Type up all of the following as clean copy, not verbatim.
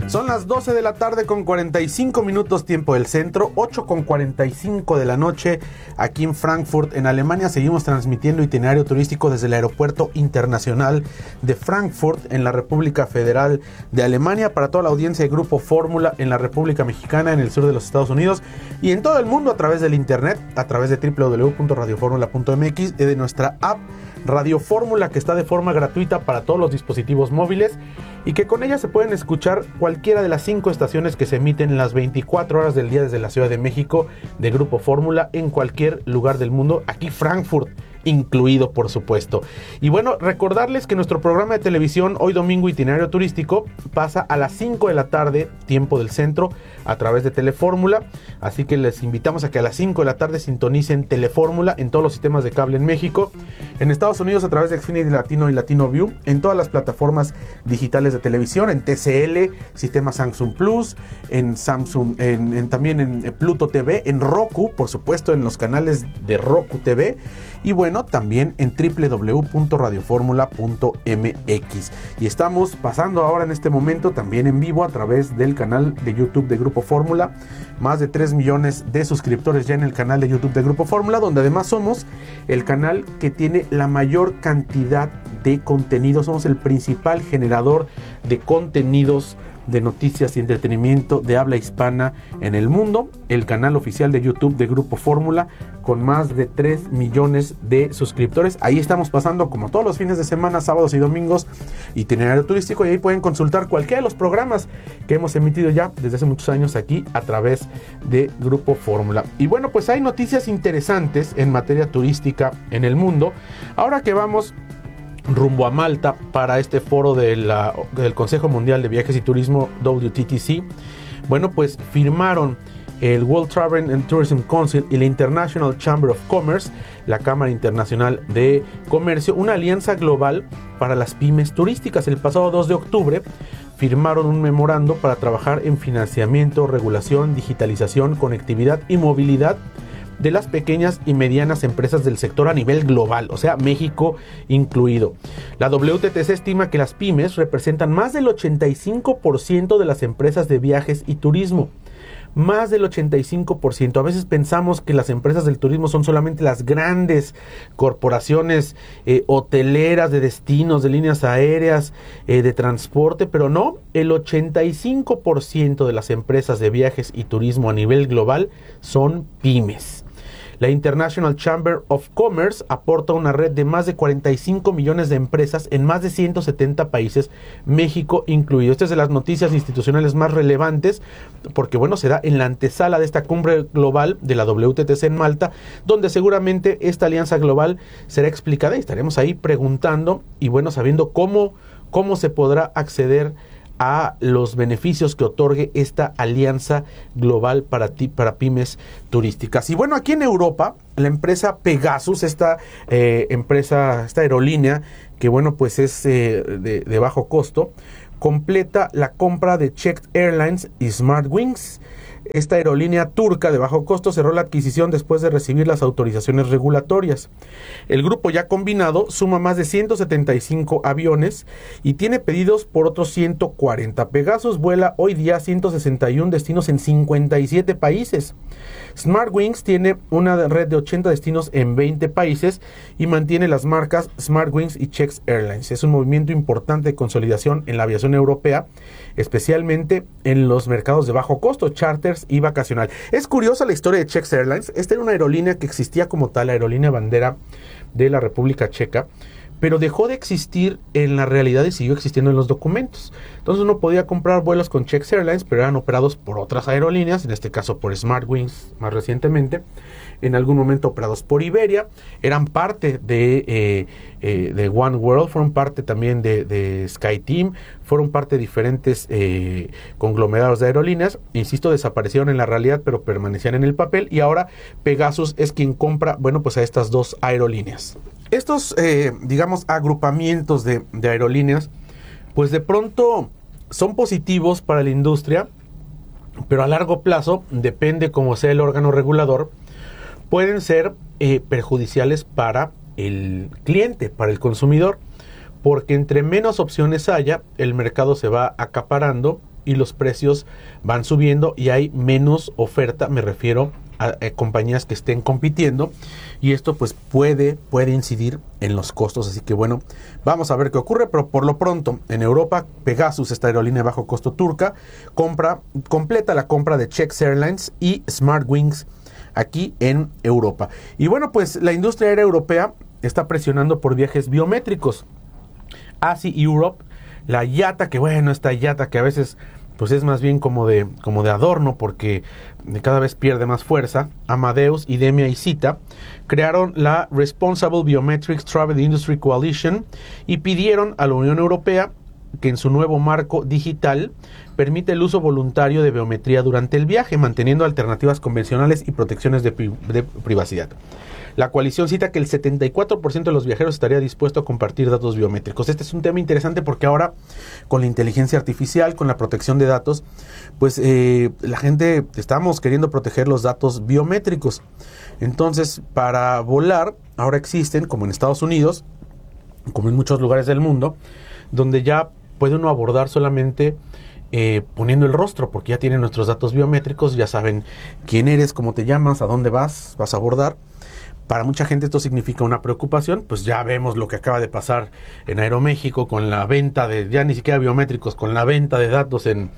Son las 12 de la tarde con 45 minutos tiempo del centro, 8 con 45 de la noche aquí en Frankfurt, en Alemania. Seguimos transmitiendo itinerario turístico desde el Aeropuerto Internacional de Frankfurt en la República Federal de Alemania para toda la audiencia de Grupo Fórmula en la República Mexicana, en el sur de los Estados Unidos y en todo el mundo a través del internet, a través de www.radioformula.mx y de nuestra app Radio Fórmula, que está de forma gratuita para todos los dispositivos móviles y que con ella se pueden escuchar cualquiera de las 5 estaciones que se emiten en las 24 horas del día desde la Ciudad de México de Grupo Fórmula en cualquier lugar del mundo, aquí Frankfurt incluido, por supuesto. Y bueno, recordarles que nuestro programa de televisión Hoy Domingo Itinerario Turístico pasa a las 5 de la tarde, tiempo del centro, a través de Telefórmula, así que les invitamos a que a las 5 de la tarde sintonicen Telefórmula en todos los sistemas de cable en México, en Estados Unidos a través de Xfinity Latino y Latino View, en todas las plataformas digitales de televisión, en TCL, sistema Samsung Plus, en Samsung, también en Pluto TV, en Roku, por supuesto, en los canales de Roku TV, y bueno, también en www.radioformula.mx. Y estamos pasando ahora en este momento también en vivo a través del canal de YouTube de Grupo Fórmula. Más de 3 millones de suscriptores ya en el canal de YouTube de Grupo Fórmula, donde además somos el canal que tiene la mayor cantidad de contenido. Somos el principal generador de contenidos de noticias y entretenimiento de habla hispana en el mundo, el canal oficial de YouTube de Grupo Fórmula con más de 3 millones de suscriptores. Ahí estamos pasando como todos los fines de semana, sábados y domingos, itinerario turístico, y ahí pueden consultar cualquiera de los programas que hemos emitido ya desde hace muchos años aquí a través de Grupo Fórmula. Y bueno, pues hay noticias interesantes en materia turística en el mundo. Ahora que vamos rumbo a Malta para este foro del Consejo Mundial de Viajes y Turismo, WTTC, bueno, pues firmaron el World Travel and Tourism Council y la International Chamber of Commerce, la Cámara Internacional de Comercio, una alianza global para las pymes turísticas. El pasado 2 de octubre firmaron un memorando para trabajar en financiamiento, regulación, digitalización, conectividad y movilidad de las pequeñas y medianas empresas del sector a nivel global, o sea, México incluido. La WTTC estima que las pymes representan más del 85% de las empresas de viajes y turismo. Más del 85%. A veces pensamos que las empresas del turismo son solamente las grandes corporaciones hoteleras, de destinos, de líneas aéreas, de transporte, pero no, el 85% de las empresas de viajes y turismo a nivel global son pymes. La International Chamber of Commerce aporta una red de más de 45 millones de empresas en más de 170 países, México incluido. Esta es de las noticias institucionales más relevantes porque, bueno, se da en la antesala de esta cumbre global de la WTTC en Malta, donde seguramente esta alianza global será explicada y estaremos ahí preguntando y, bueno, sabiendo cómo se podrá acceder a los beneficios que otorgue esta alianza global para pymes turísticas. Y bueno, aquí en Europa, la empresa Pegasus, esta aerolínea, que bueno, pues es de bajo costo, completa la compra de Czech Airlines y SmartWings. Esta aerolínea turca de bajo costo cerró la adquisición después de recibir las autorizaciones regulatorias. El grupo ya combinado suma más de 175 aviones y tiene pedidos por otros 140. Pegasus vuela hoy día a 161 destinos en 57 países. SmartWings tiene una red de 80 destinos en 20 países y mantiene las marcas SmartWings y Czech Airlines. Es un movimiento importante de consolidación en la aviación europea, especialmente en los mercados de bajo costo, charters y vacacional. Es curiosa la historia de Czech Airlines. Esta era una aerolínea que existía como tal, la aerolínea bandera de la República Checa, pero dejó de existir en la realidad y siguió existiendo en los documentos. Entonces uno podía comprar vuelos con Czech Airlines, pero eran operados por otras aerolíneas, en este caso por SmartWings más recientemente, en algún momento operados por Iberia, eran parte de One World, fueron parte también de SkyTeam, fueron parte de diferentes conglomerados de aerolíneas, insisto, desaparecieron en la realidad, pero permanecían en el papel, y ahora Pegasus es quien compra, bueno, pues a estas dos aerolíneas. Estos, digamos, agrupamientos de aerolíneas, pues de pronto son positivos para la industria, pero a largo plazo, depende cómo sea el órgano regulador, pueden ser perjudiciales para el cliente, para el consumidor, porque entre menos opciones haya, el mercado se va acaparando y los precios van subiendo y hay menos oferta, me refiero a compañías que estén compitiendo, y esto pues puede incidir en los costos. Así que bueno, vamos a ver qué ocurre, pero por lo pronto en Europa, Pegasus, esta aerolínea de bajo costo turca, completa la compra de Czech Airlines y SmartWings aquí en Europa. Y bueno, pues la industria aérea europea está presionando por viajes biométricos. Asi Europe, la IATA, que bueno, esta IATA que a veces pues es más bien como de adorno, porque cada vez pierde más fuerza. Amadeus, Idemia y Cita crearon la Responsible Biometrics Travel Industry Coalition y pidieron a la Unión Europea que en su nuevo marco digital permite el uso voluntario de biometría durante el viaje, manteniendo alternativas convencionales y protecciones de privacidad. La coalición cita que el 74% de los viajeros estaría dispuesto a compartir datos biométricos. Este es un tema interesante porque ahora, con la inteligencia artificial, con la protección de datos, pues la gente estamos queriendo proteger los datos biométricos. Entonces, para volar, ahora existen, como en Estados Unidos, como en muchos lugares del mundo, donde ya puede uno abordar solamente poniendo el rostro, porque ya tienen nuestros datos biométricos, ya saben quién eres, cómo te llamas, a dónde vas a abordar. Para mucha gente esto significa una preocupación, pues ya vemos lo que acaba de pasar en Aeroméxico con la venta de, ya ni siquiera biométricos, con la venta de datos en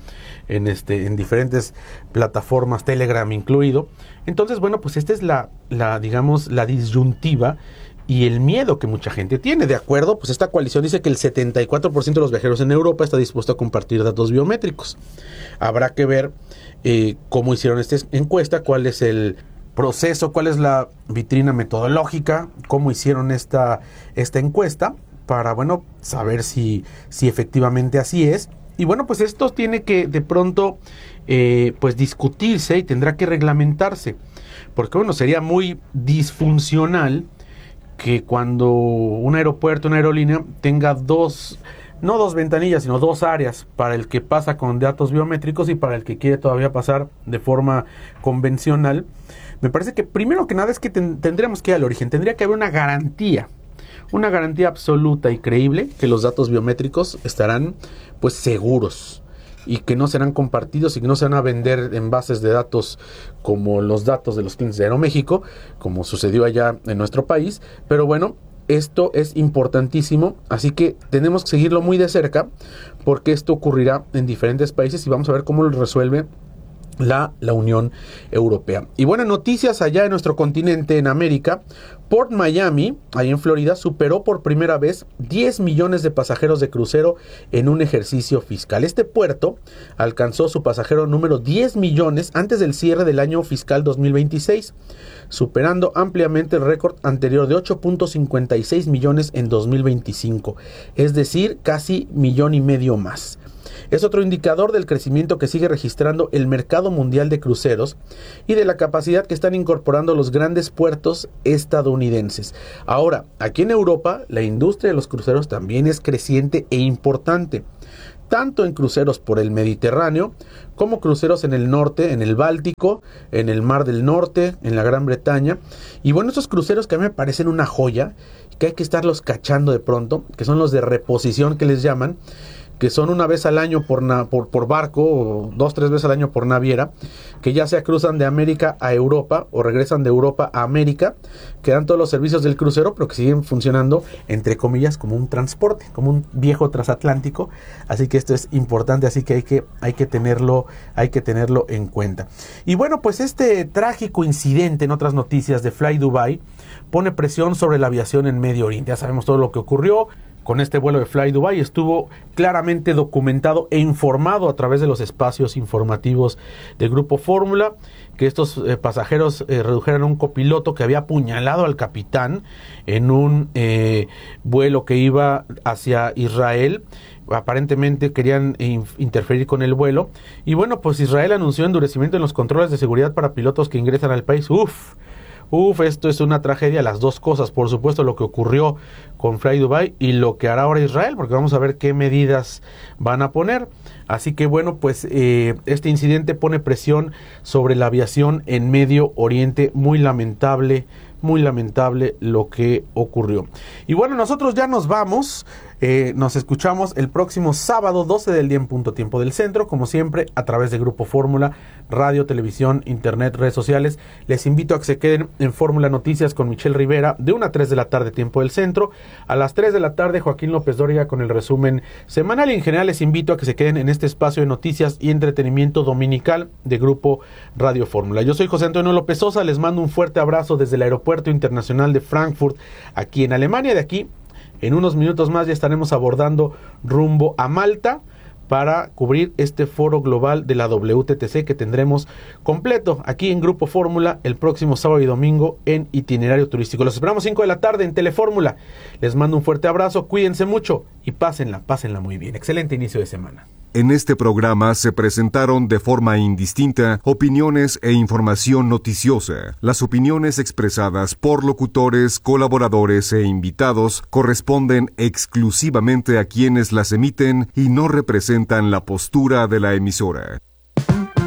diferentes plataformas, Telegram incluido. Entonces, bueno, pues esta es la digamos, la disyuntiva y el miedo que mucha gente tiene. De acuerdo, pues esta coalición dice que el 74% de los viajeros en Europa está dispuesto a compartir datos biométricos. Habrá que ver cómo hicieron esta encuesta, cuál es el proceso, cuál es la vitrina metodológica, cómo hicieron esta encuesta, para, bueno, saber si efectivamente así es. Y bueno, pues esto tiene que de pronto pues discutirse y tendrá que reglamentarse, porque bueno, sería muy disfuncional que cuando un aeropuerto, una aerolínea tenga no dos ventanillas, sino dos áreas, para el que pasa con datos biométricos y para el que quiere todavía pasar de forma convencional. Me parece que primero que nada es que tendríamos que ir al origen, tendría que haber una garantía absoluta y creíble que los datos biométricos estarán pues seguros y que no serán compartidos y que no se van a vender en bases de datos como los datos de los clientes de Aeroméxico, como sucedió allá en nuestro país. Pero bueno, esto es importantísimo, así que tenemos que seguirlo muy de cerca, porque esto ocurrirá en diferentes países y vamos a ver cómo lo resuelve la Unión Europea. Y buenas noticias allá en nuestro continente, en América. Port Miami, ahí en Florida, superó por primera vez 10 millones de pasajeros de crucero en un ejercicio fiscal. Este puerto alcanzó su pasajero número 10 millones antes del cierre del año fiscal 2026, superando ampliamente el récord anterior de 8.56 millones en 2025, es decir, casi 1,5 millones más. Es otro indicador del crecimiento que sigue registrando el mercado mundial de cruceros y de la capacidad que están incorporando los grandes puertos estadounidenses. Ahora, aquí en Europa, la industria de los cruceros también es creciente e importante, tanto en cruceros por el Mediterráneo como cruceros en el norte, en el Báltico, en el Mar del Norte, en la Gran Bretaña. Y bueno, estos cruceros que a mí me parecen una joya, que hay que estarlos cachando de pronto, que son los de reposición que les llaman, que son una vez al año por barco, o 2-3 veces al año por naviera, que ya sea cruzan de América a Europa o regresan de Europa a América, que dan todos los servicios del crucero, pero que siguen funcionando, entre comillas, como un transporte, como un viejo transatlántico. Así que esto es importante, así que hay que tenerlo en cuenta. Y bueno, pues este trágico incidente, en otras noticias, de Fly Dubai, pone presión sobre la aviación en Medio Oriente. Ya sabemos todo lo que ocurrió con este vuelo de Fly Dubai, estuvo claramente documentado e informado a través de los espacios informativos del Grupo Fórmula, que estos pasajeros redujeron a un copiloto que había apuñalado al capitán en un vuelo que iba hacia Israel. Aparentemente querían interferir con el vuelo. Y bueno, pues Israel anunció endurecimiento en los controles de seguridad para pilotos que ingresan al país. Esto es una tragedia, las dos cosas, por supuesto, lo que ocurrió con Fly Dubai y lo que hará ahora Israel, porque vamos a ver qué medidas van a poner. Así que bueno, pues este incidente pone presión sobre la aviación en Medio Oriente, muy lamentable muy lamentable lo que ocurrió. Y bueno, nosotros ya nos vamos. Nos escuchamos el próximo sábado 12 del día en punto tiempo del centro, como siempre a través de Grupo Fórmula, radio, televisión, internet, redes sociales. Les invito a que se queden en Fórmula Noticias con Michelle Rivera de 1 a 3 de la tarde tiempo del centro. A las 3 de la tarde Joaquín López Dóriga con el resumen semanal, y en general les invito a que se queden en este espacio de noticias y entretenimiento dominical de Grupo Radio Fórmula. Yo soy José Antonio López Sosa, les mando un fuerte abrazo desde el Aeropuerto Internacional de Frankfurt, aquí en Alemania. De aquí en unos minutos más ya estaremos abordando rumbo a Malta para cubrir este foro global de la WTTC que tendremos completo aquí en Grupo Fórmula el próximo sábado y domingo en Itinerario Turístico. Los esperamos 5 de la tarde en Telefórmula. Les mando un fuerte abrazo, cuídense mucho y pásenla muy bien. Excelente inicio de semana. En este programa se presentaron de forma indistinta opiniones e información noticiosa. Las opiniones expresadas por locutores, colaboradores e invitados corresponden exclusivamente a quienes las emiten y no representan la postura de la emisora.